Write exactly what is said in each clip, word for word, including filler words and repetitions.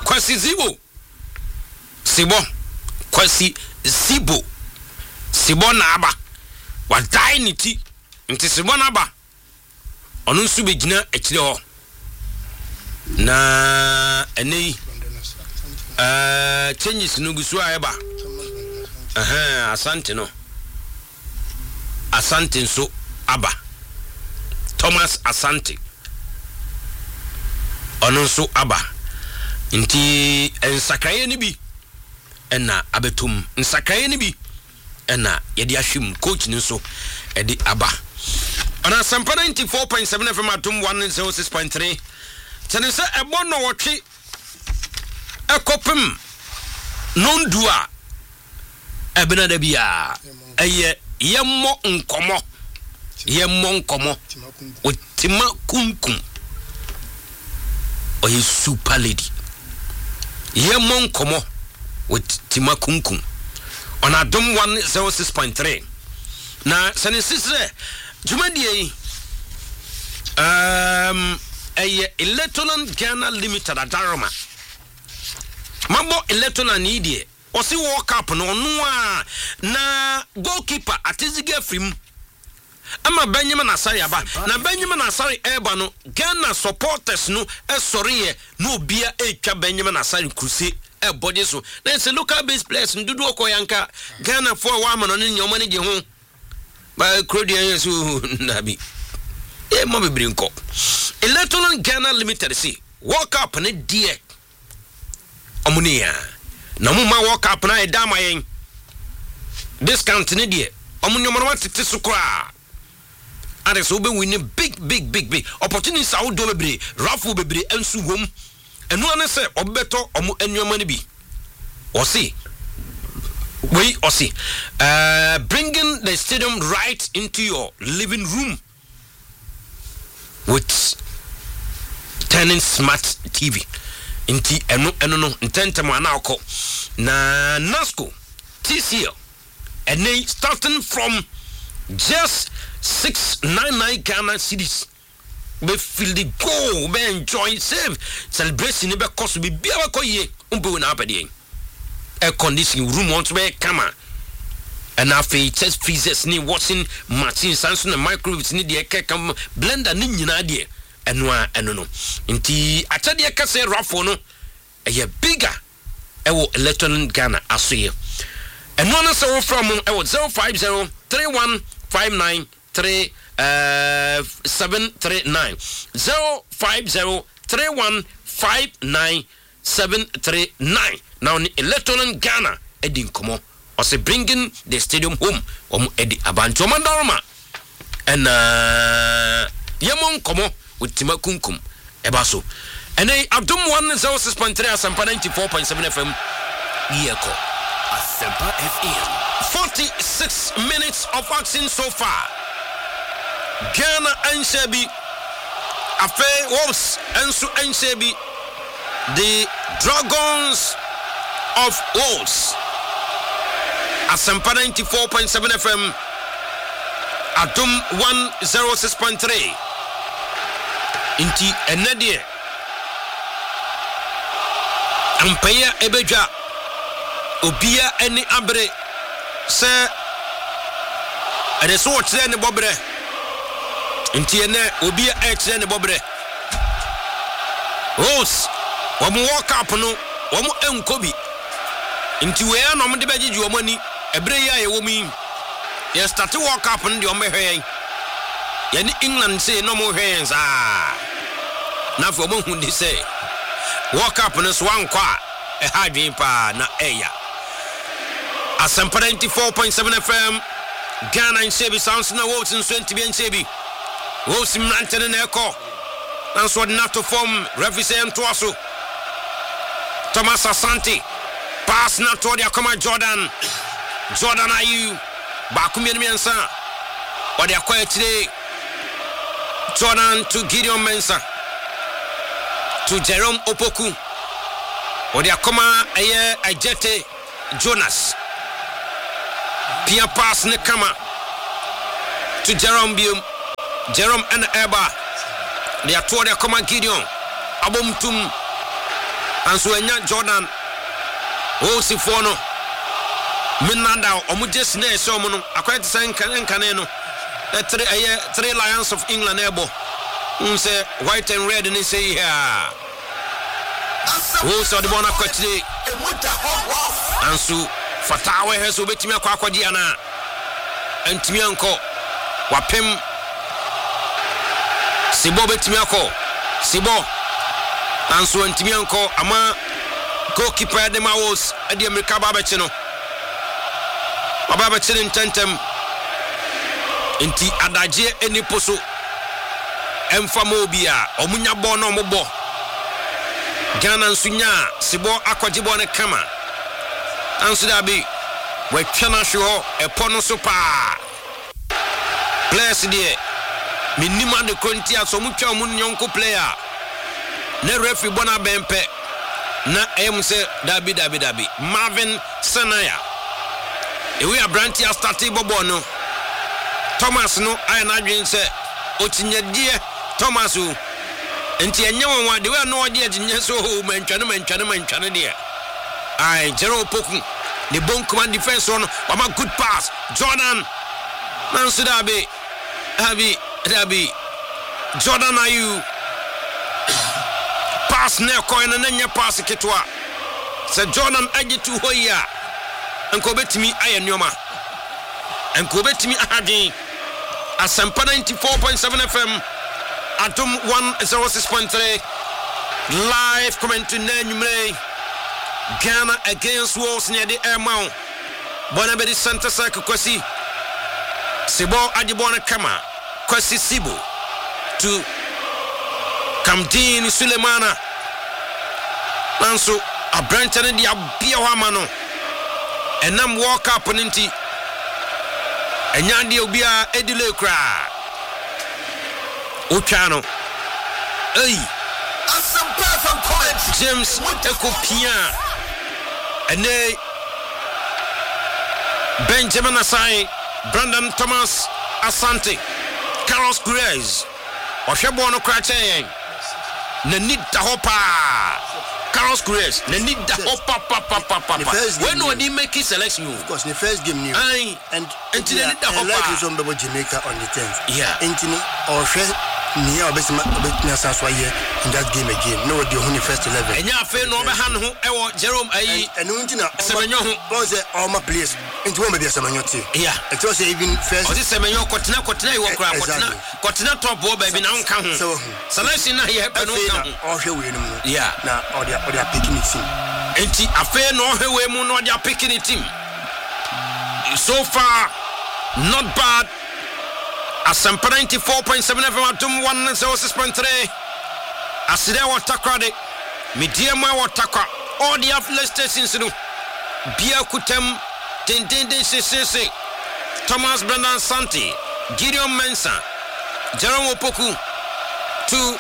Kwasi Zibo Sibo Kwasi Zibo Sibo na aba wadai ni ti nti Sibo na aba onu nso begina akire ho na ene eh changes no gusu ayeba eh Asante no Asante nso aba Thomas Asante onu nso aba nti ensakaye ni bi ena abetum nsakaye ni bi ena yedi ahwem coach ni nso edi aba ona Sampa ninety-four point seven F M atum one oh six point three tene se ebo no wotwe ekopem nondua ebena da bia eye yemmo nkomo yemmo nkomo otima kunkum oye super lady yemmo nkomo otima kunkum ona dom one oh six point three na sene sisre jumadie um eye Electoral Ghana Limited adaroma mambo Electoral ni die osi World Cup no no a na goalkeeper atizige frim ama Benjamin Asare aba na Benjamin Asare eba no Ghana supporters no esoriye no bia etwa Benjamin Asare krusi e body so na se local based players ndudu okoyanka Ghana for wa ma no ne nyoma ne je ho ba crowdia yesu nabi e mo bebre nko Electoral Ghana Limited si World Cup ne die omunia na mu ma World Cup na e dama yen discount ne die omunyo mo watete so kra ade so be win big big big big opportunities out do bebre rafu bebre ensu hom enu ane se obeto omu enwoma ne bi osi we osi uh bringing the stadium right into your living room with turning smart T V inti eno eno no intentem ana akọ na Nasco T C L and they starting from just six ninety-nine Ghana cedis be feel the go be enjoy save celebration be cost be bia ba koye umbe na abede air condition room want be kama and afi test freezers ni watching machine Samsung and microwaves ni de keka blender ni nyina de eno a eno no nti atade ka se rafo no eye bigger ewo Electoral Ghana asoye eno no se wo from ewo zero five zero three one five nine three seven three nine zero five zero three one five nine seven three nine now ni Electoral Ghana edin komo or say bringing the stadium home om edi abanto mandaroma and uh yemon komo with timakunkum ebaso and they abdum one oh six point three Asampa ninety-four point seven F M yeko Asampa F M forty-six minutes of action so far. Ghana and Shebi Afe Wolves and Su and Shebi the Dragons of Wolves. Asampa ninety-four point seven F M Atum one oh six point three Inti Enedie Ampaya Ebeja Obia eni abre se ade so wotre ne bobre nti ene obia etre ne bobre Rose womu World Cup no womu enkobi nti we anom de bejeju omani ebre ya ye womi ye start World Cup no de omehwe ye ni England say no mo hwe nza na fo mo hu di say World Cup no so ankwa e hadwen pa na eya Asampa ninety-four point seven F M Ghana and Shebi sounds na Wolves in twenty bien Shebi Wolves mrantene na eko nanso na to form referee Ntoaso Thomas Asante pass na to dia koma Jordan Jordan Ayu bakumye miensa ode akwa etire Jordan to Gideon Mensah to Jerome Opoku ode akoma eye Ajete Jonas Pia pass ne kama to Jerome Bium Jerome and Eba they are toward their command Gideon Abomtum anso anya Jordan o si fo no minada o mu just na so mu no akwai tsan kan kan no e three eh three Lions of England ebo um say white and red ni say here o so the bona kwatire anso fatawe he so betimi akwa akwadi ana antimi anko wapem Sibo betimi akọ Sibo anso antimi anko ama goalkeeper de Mawos ade America babachi no babachi ntentem enti adaje eni poso emfama obi a omunya bọ na ombo Ghana nsunya Sibo akwaji bọ ne kama anso da bi we twena hwe epo no so pa players de minima de konti aso mutwa mu nyonko player na referee bona bempe na em se dabi dabi dabi Marvin Sanaya ewe abranti a start bobo no Thomas no ay na dwen se otinyadie Thomas o enti enye won de we no ode aginye so ho mantwane mantwane mantwane de ay Jerome Opoku the bon command defense on wama good pass Jordan Nansu dabi Dabi Dabi Jordan Ayew pass ne ko en na nya pass ketwa se Jordan agitu hoya enko betimi aye nyoma enko betimi ahadin Asampa ninety-four point seven F M Atom one oh six point three live commentary na nyumre Ghana against Wales near the Airmount Bonabedi Center Circle Kwasi Sibo Ajibona Kama Kwasi Sibo to Kamdin Sulemana Nanso a branch and the Abia Hamano and nam walk up on inti and Yandi Obia Edile Kra Uchano Hey James Ekopia and they Benjamin Asai Brandon Thomas Asante Carlos Grez Oshebono Krachen Nanita Hopa Carlos Grez Nanita Hopa Papa Papa when no they make his selection of course the first game new and and until yeah, the Hopa is on Jamaica on the tenth yeah Antony or Nia Obesima Obetna Saswaye in that game again. No, the only first eleven. And ya fail no behan who ever Jerome Aye and Untina Semenyo was all my place into one maybe a Semenyote. Yeah, it was even first. Or this Semenyo Cotina Cotina you walk around Cotina top boy baby now come. So Celestin here or here we yeah now or they are picking it team. And a fair no way moon or they are picking it team. So far, not bad. Asampa ninety-four point seven F M Atom one oh six point three Asida wa takrade Mediama wa takra all the affiliate stations no Bia Kutem Tendende Sese Thomas Brendan Santi Gideon Mensah Jerome Opoku to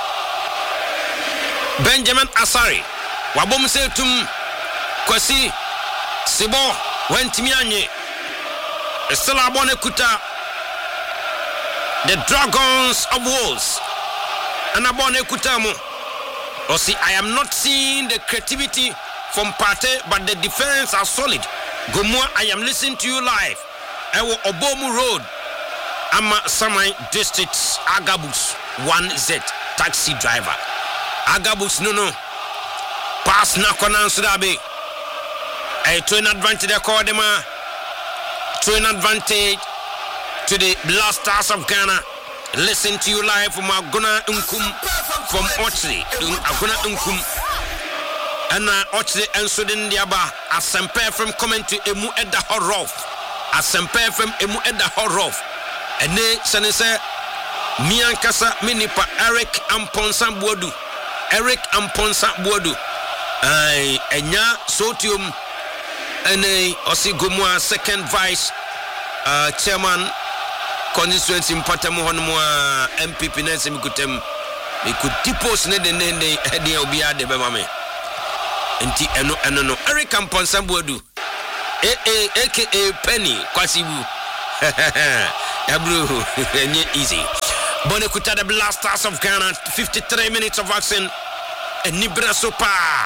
Benjamin Asari Wabom Setum Kwasi Sibo Wentimianye Estela Abone Kuta the Dragons of Wales and Abone Kutamu. Or see, I am not seeing the creativity from Pate, but the defense are solid. Gomua, I am listening to you live. I will Obomu Road, Ama Samai District, Agabus one Z taxi driver. Agabus no no. Pass na kona Sudabi. I to an advantage accordema. To an advantage. To the Blasters of Ghana, listen to you live from Aguna Unkum from Ochri, Aguna Unkum, and Ochri and Sudan Diaba, a Semper from coming to Emu Edda Horof, a Semper from Emu Edda Horof, and ne Sanese Miankasa Minipa Eric Amponsa Bodu, Eric Amponsa Bodu, I Enya Sotium, and a Osigumwa second vice uh, chairman. Constituency mpatamu honmo M P P nese mikutem mikutipos ne de ne ne de obi ade be mame enti eno eno no Eric Amponsa Bodu eh eh aka Penny Kwasibu ya bro enye easy Bone kuta the Blasters of Ghana fifty-three minutes of action and Nibra Sopa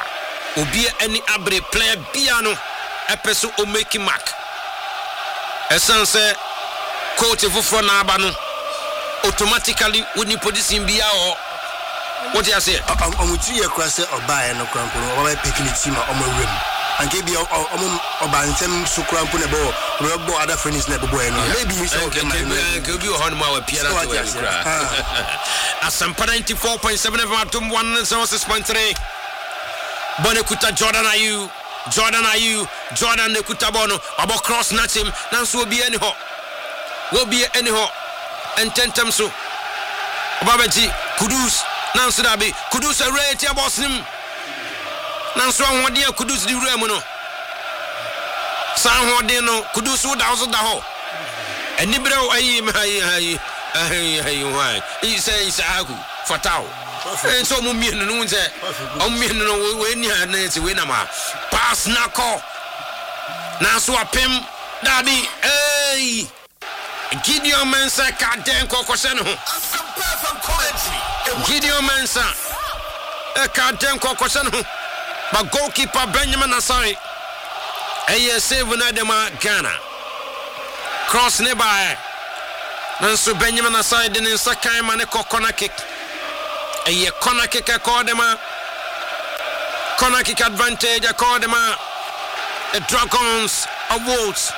Obia any abre player biano epeso o make mark. Essence coach for na aba no automatically woni position bia o what you say omutu ye kwa se obae no krampo no obae pekini team omawem anke bia om obansem so krampo ne bo bo other friends na bo no maybe you say okay man ke bi o hono ma wa pia na to ya kra Asampa ninety-four point seven F M atom one oh six point three Bonekuta Jordan Ayew Jordan Ayew Jordan Nekuta bono abo cross na him nanso obi ani ho obi ani ho ententem so obabeji Kudus nanso dabi Kudus rate ya boss nim nanso ahode ya Kudus di wura mu no sa ahode no Kudus wo da wo da ho eni brew ayi ayi ayi ayi ayi why he say isaku fatao and so mo mi no nze o mi no we ni na se we na ma pass na call na so apem dabi eh Gideon Mensah ka den kokose no Gideon Mensah e ka den kokose no ba goalkeeper Benjamin Asare eh save na dem Ghana cross ne by nanso Benjamin Asare den sakan ma ne corner kick eh corner kick e call dem corner kick advantage e call dem the Dragons of Wolves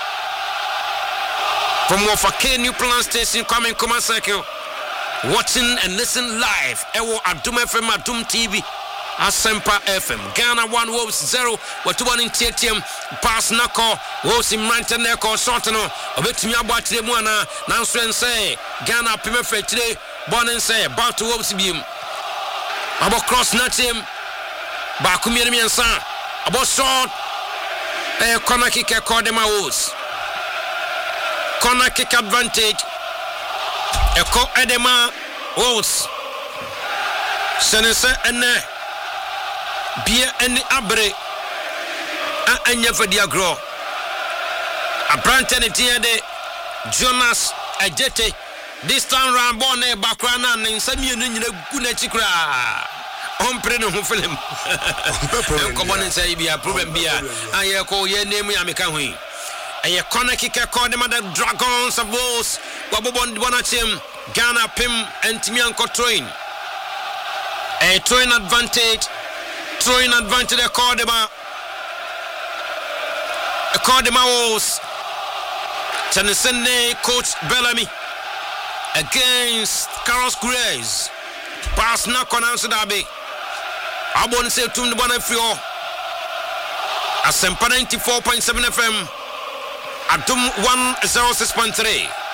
from Wofake New Plan Station coming Kuma Circle watching and listen live ewo Adum F M Adum T V Asempa F M Ghana one Wolves zero what one in T T M pass nako Wolves in Ranton neko short no obetumi abotire mu ana nanso ense Ghana pime fetire born say about to Wolves biem abo cross na team ba kumie mi ensa abo short eh corner kick e call them Wolves corner kick advantage Eko Edema Wolves Senese ene Bia eni abre A enya fadi agro Abrante ne tiye de Jonas Ajete this time round born e bakra na ne nsami no nyina gu na chikra ompre no ho film ko bon say bia problem bia aye ko ye name ya meka hu a corner kick called them the Dragons of Wolves wabobon bonachim Ghana pim and Timian Cotroin a throwing advantage throwing advantage they called them a called them Wolves Tennessee coach Bellamy against Carlos Grace pass knock on answer dabi abon say tum the bonafio Asempa ninety-four point seven F M Adum one oh six point three